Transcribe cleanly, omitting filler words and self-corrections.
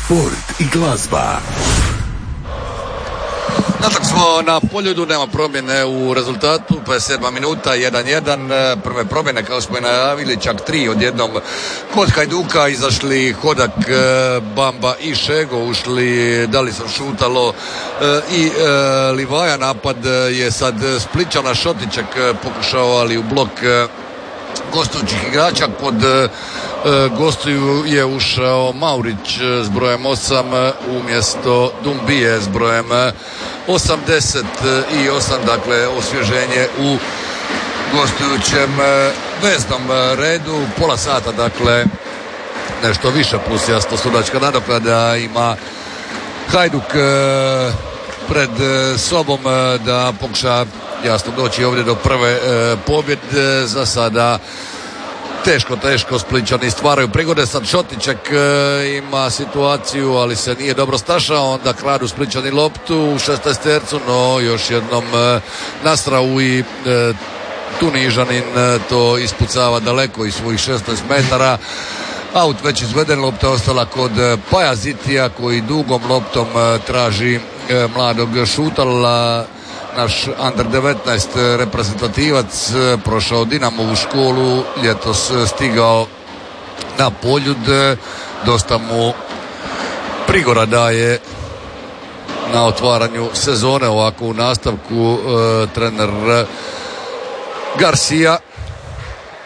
sport i glazba. Natak smo na Poljudu, nema promjene u rezultatu, 57 minuta, 1-1, prve promjene kao smo i najavili, čak 3 odjednom kod Hajduka, izašli Hodak, Bamba i Šego, ušli Dalison Šutalo i Livaja. Napad je sad Splićana, Šotićek pokušao, ali u blok gostujućih igrača. Kod gostuju je ušao Maurić s brojem 8 umjesto Dumbije s brojem 88, dakle osvježenje u gostujućem veznom redu. Pola sata, dakle nešto više plus jasno sudačka nadoknada ima Hajduk pred sobom da pokuša jasno doći ovdje do prve pobjede. Za sada teško Splićani stvaraju prigode. Sad Šotićek ima situaciju, ali se nije dobro snašao, onda kradu Splićani loptu u 16-tercu, no još jednom Nasrau i Tunižanin to ispucava daleko iz svojih 16 metara. Aut već izveden, lopta ostala kod Pajazitija koji dugom loptom traži mladog Šutala. Naš under 19 reprezentativac, prošao Dinamovu školu, ljetos stigao na Poljud, dosta mu prigora daje na otvaranju sezone ovako u nastavku trener Garcia.